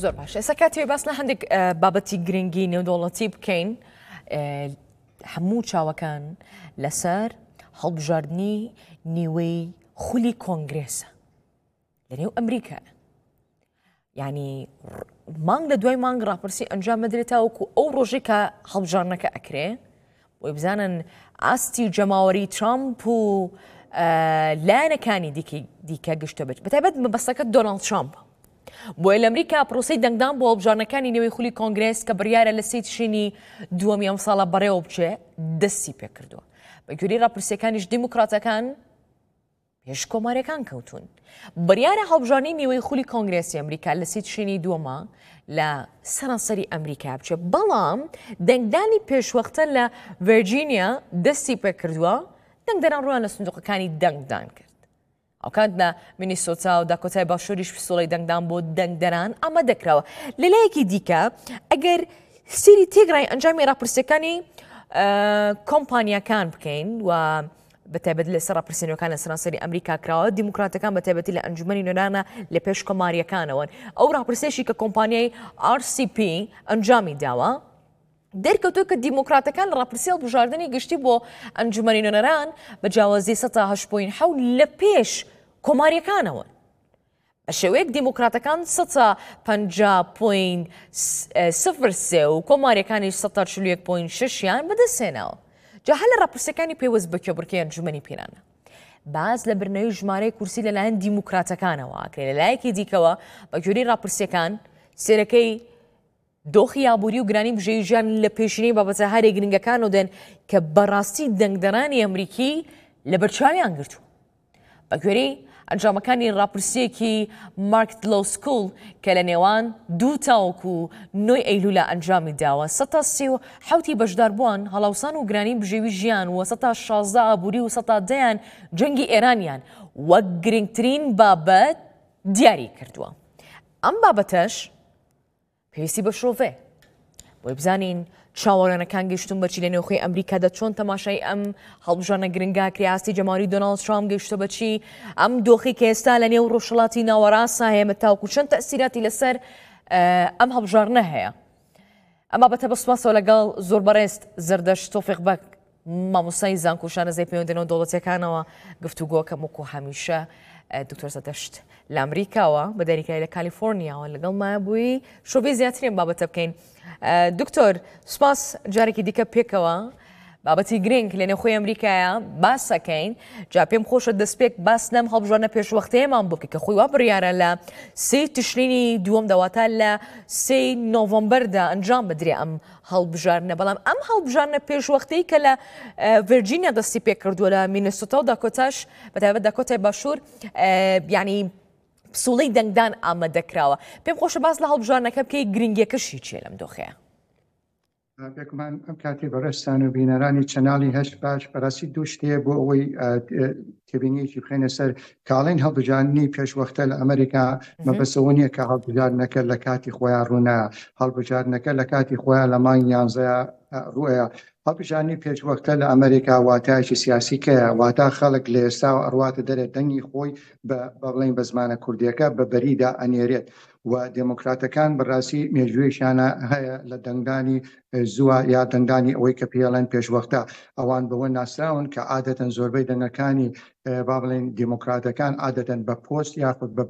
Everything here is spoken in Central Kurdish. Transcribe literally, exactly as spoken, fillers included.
زۆر باش ئێستا کاتێ باس لە هەندێک بابەتی گرنگی نێودەوڵەتی بکەین هەموو چاوەکان لەسەر هەڵبژاردننی نیوەی خولی کۆنگرێسە لە نێو ئەمریکا. یعنی مانگ لە دوای مانگ ڕاپرسی ئەنجام بدرێتە وەکو ئەو ڕۆژێک کە هەڵبژاردنەکە ئەکرێ بۆی بزانن ئاستی جەماوەری ترامپ و لایەنەکانی دیکە گشتە بێت بەتایبەت مەبەستەکە دۆناڵد ترامپ بۆیە لە ئەمریکا پرۆسەی دەنگدان بۆ هەڵبژاردنەکانی نێوەی خولی کۆنگرێس کە بڕیارە لە سێ تشرینی دووەمی ئەم ساڵە بەڕێوە بچێ دەستی پێ کردووە. بەگوێرەی ڕاپرسیەکانیش دیموکراتەکان پێش کۆماریەکان کەوتون. بڕیارە هەڵبژاردننی نێوەی خولی کۆنگرێسی ئەمریکا لە سێ تشرینی دووەمە لە سەرانسەری ئەمریکا بچێت، بەڵام دەنگدانی پێشوەختە لە ڤێرجینیا دەستی پێ کردووە دەنگدەران ڕوان لە سندوقەکانی دەنگدان کرد. ئەو کات لە مینیسۆتا و داکۆتای باشووریش پسوڵی دەنگدان بۆ دەنگدەران ئەمە دەکراوە. لە لایەکی دیکە ئەگەر سری تێگرای ئەنجامی ڕاپرسیەکانی کۆمپانیەکان بکەین و بەتایبەت لەسەر ڕاپرسینەوەکان لە سەرانسەری ئەمریکا کراوە، دیموکراتەکان بەتایبەتی لە ئەنجومەنی نوێنانە لە پێش کۆماریەکانەوەن. ئەو ڕاپرسێشی کە کۆمپانیای ئار سی پی ئەنجامی داوە دەرکەوتووە کە دیموکراتەکان لە ڕاپرسی هەڵبژاردننی گشتی بۆ ئەنجومەنی نوێنەران بە جیاوازی سەد تا هەشت پۆینت حەوت لە پێش کۆماریەکانەوە. بە شێوەیەک دیموکراتەکان سەد تا پەنجا پۆینت سفر سێ و کۆماریەکانی سەد تا چل و یەک پۆینت شەشیان بەدەستهێناوە. جا هەر لە ڕاپرسیەکانی پێوەست بە کێبڕکەی ئەنجومەنی پیرانە باز لە برنەوەی ژمارەی کورسی لەلایەن دیموکراتەکانەوە ئاکرێت. لە لایەکی دیکەوە بەگوێرەی ڕاپرسیەکان سێرەکەی دۆخی یابووری و گرانی بژێوی ژیان لە پێشینەی بابەتە هەرێک گرنگەکان و دەن کە بەڕاستی دەنگدەرانی ئەمریکی لە بەرچاویان گرتووە. بەگوێرەی ئەنجامەکانی ڕاپرسیەکی مارکت لۆ سکوڵ کە لە نێوان دوو تاوەکو نۆی ئەیلوولە ئەنجامی داوە، سەد تا سێ و حەوتی بەشداربووان هەڵاوسان و گرانی بژێوی ژیان و سەد تا شازدە ئابووری و سەد تا دەیان جەنگی ئێرانیان وەک گرنگترین بابەت دیاری کردووە. ئەم بابەتەش پێویستی بە شۆڤێ بۆی بزانین چاوەڕێنەکان گەیشتون بەچی لە نێوخۆی ئەمریکادا چۆن تەماشای ئەم هەڵبژاردنە گرنگاکری ئاستی جەماوەری دۆناڵد ترامپ گەیشتە بەچی ئەم دۆخی کە ئێستا لە نێو ڕۆژهەڵاتی ناوەڕاستە هەیە تاوکو چەند تەئسیراتی لەسەر ئەم هەڵبژاردنە هەیە. ئەمە بەتە بەسپاسەوە لەگەڵ زۆر بەڕێست زەردەشت تۆفیق بەک مامۆستای زانکۆ و شانەزای پەیوەندیدنەوە دەوڵەتیەکانەوە گفتوگۆکەم وەکو هەمیشە دکتۆر زەردەشت لە ئەمریکاوە بە دەریکای لە کالیفۆرنیاوە لەگەڵمایە بووی شۆڤی زیاترین بابەتە بکەین. دکتۆر سوپاس جارێکی دیکە پێکەوە بابەتی گرنگ لە نێوخۆی ئەمریکایە باس دەکەین. جا پێم خۆشە دەستپێک باس لەم هەڵبژاردنە پێشوەختەیەمان بۆ بکەین کە خۆی وا بڕیارە لە سێ تشرینی دووەم دەواتە لە سێ نۆڤەمبەردا ئەنجام بدرێ ئەم هەڵبژاردنە، بەڵام ئەم هەڵبژاردنە پێشوەختەی کە لە ڤێرجینیا دەستی پێ کردووە لە مینیسۆتا و داکۆتاش بەتایبەت داکۆتای باشوور یعنی پسوڵەی دەنگدان ئامادەکراوە. پێم خۆشە باس لە هەڵبژاردنەکە بکەی گرنگیەکەشی چیە لەم دۆخەیە؟ پێکمان ئەم کاتی بەڕێستان و بینەرانی چەناڵی هەشت باش بەڕاستی دوو شتەیە بۆ ئەوەی تێبینیەکی بخێنە سەر کاڵین هەڵبژاردننی پێشوەختە لە ئەمریکا مەبەستەوە نییە کە هەڵبژاردنەکە لە کاتی خۆیان ڕوونە، هەڵبژاردنەکە لە کاتی خۆیان لە مانگ یانزەیە ڕوویە. هەڵبژاردننی پێشوەختە لە ئەمریکا واتایشی سیاسیکەیە، واتا خەڵک لە ئێستا و ئەڕواتە دەرێت دەنگی خۆی بە بڵین بە زمانە کوردیەکە بە بەریدا ئەنێرێت و دموکراتەکان بەڕاستی مێژوویشانە هەیە لە دەنگدانی زووە یا دەنگدانی ئەوەی کە پێڵێن پێشوەختە. ئەوان بەوە ناسراون کە عادەتەن زۆربەی دەنگەکانی با بڵێن دیموکراتەکان عادەتەن بە پۆست یاخود بە